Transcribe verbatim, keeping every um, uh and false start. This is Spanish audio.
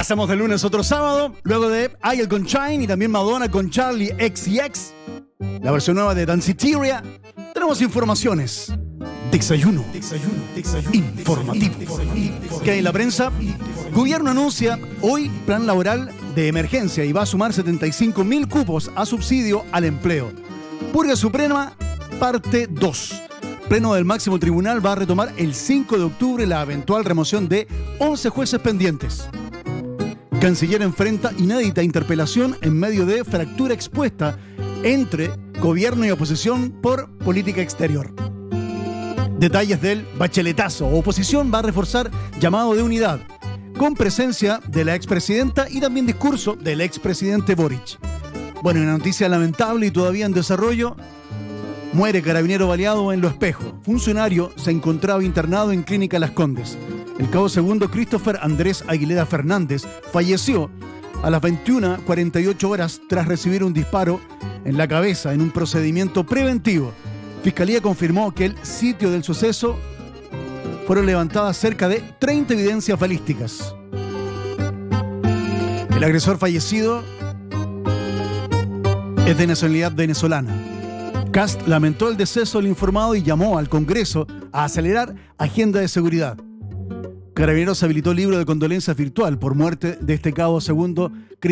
Pasamos de lunes a otro sábado, luego de Ariel con Shine y también Madonna con Charlie X C X, la versión nueva de Danceteria. Tenemos informaciones. Desayuno, desayuno, desayuno informativo. ¿Qué hay en la prensa? Gobierno anuncia hoy plan laboral de emergencia y va a sumar setenta y cinco mil cupos a subsidio al empleo. Purga Suprema, parte dos. Pleno del máximo tribunal va a retomar el cinco de octubre la eventual remoción de once jueces pendientes. Canciller enfrenta inédita interpelación en medio de fractura expuesta entre gobierno y oposición por política exterior. Detalles del bacheletazo. Oposición va a reforzar llamado de unidad, con presencia de la expresidenta y también discurso del expresidente Boric. Bueno, una noticia lamentable y todavía en desarrollo. Muere carabinero baleado en Lo Espejo. Funcionario se encontraba internado en Clínica Las Condes. El cabo segundo Christopher Andrés Aguilera Fernández falleció a las veintiuna cuarenta y ocho horas tras recibir un disparo en la cabeza en un procedimiento preventivo. Fiscalía confirmó que el sitio del suceso fueron levantadas cerca de treinta evidencias balísticas. El agresor fallecido es de nacionalidad venezolana. Kast lamentó el deceso del informado y llamó al Congreso a acelerar agenda de seguridad. Carabineros habilitó libro de condolencias virtual por muerte de este cabo segundo